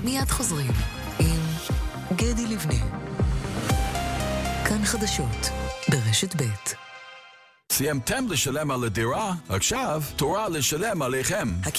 מיד חוזרים עם גדי לבנה. כאן חדשות ברשת ב'. סיימתם לשלם על הדירה? עכשיו תורה לשלם עליכם.